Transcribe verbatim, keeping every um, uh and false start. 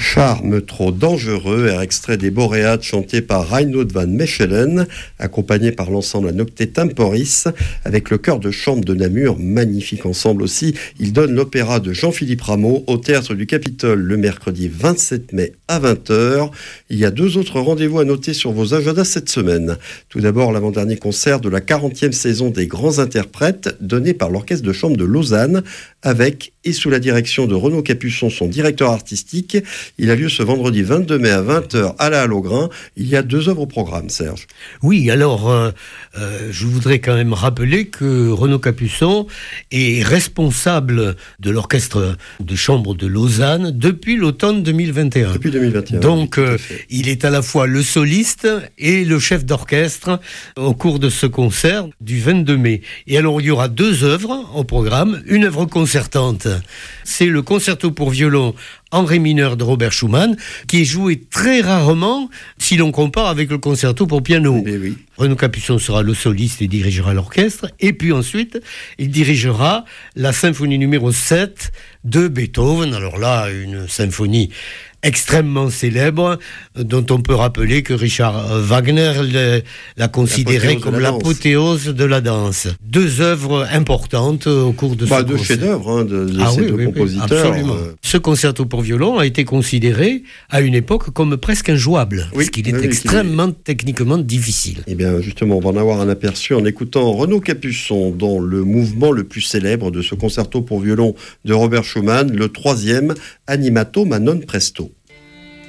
Charme trop dangereux, air extrait des Boréades chanté par Reinoud van Mechelen, accompagné par l'ensemble à Nocte Temporis, avec le chœur de chambre de Namur, magnifique ensemble aussi. Il donne l'opéra de Jean-Philippe Rameau au Théâtre du Capitole le mercredi vingt-sept mai à vingt heures. Il y a deux autres rendez-vous à noter sur vos agendas cette semaine. Tout d'abord, l'avant-dernier concert de la quarantième saison des Grands Interprètes, donné par l'Orchestre de Chambre de Lausanne, avec et sous la direction de Renaud Capuçon, son directeur artistique. Il a lieu ce vendredi vingt-deux mai à vingt heures à la Halle au Grain. Il y a deux œuvres au programme, Serge. Oui, alors, euh, euh, je voudrais quand même rappeler que Renaud Capuçon est responsable de l'Orchestre de Chambre de Lausanne depuis l'automne deux mille vingt et un. Depuis deux mille vingt et un. Donc, oui, euh, il est à la fois le soliste et le chef d'orchestre au cours de ce concert du vingt-deux mai. Et alors, il y aura deux œuvres au programme. Une œuvre concertante, c'est le concerto pour violon en ré mineur de Robert Schumann, qui est joué très rarement si l'on compare avec le concerto pour piano. Mais oui. Renaud Capuçon sera le soliste et dirigera l'orchestre, et puis ensuite, il dirigera la symphonie numéro sept de Beethoven. Alors là, une symphonie extrêmement célèbre, dont on peut rappeler que Richard Wagner le, l'a considéré comme la l'apothéose de la danse. Deux œuvres importantes au cours de bah, ce deux concert. chefs-d'œuvre hein, de, de ah, ces oui, deux oui, compositeurs. Oui, absolument. Euh... Ce concerto pour violon a été considéré à une époque comme presque injouable, oui, parce qu'il est oui, extrêmement est... techniquement difficile. Eh bien, justement, on va en avoir un aperçu en écoutant Renaud Capuçon dans le mouvement le plus célèbre de ce concerto pour violon de Robert Schumann, le troisième, Animato ma non presto.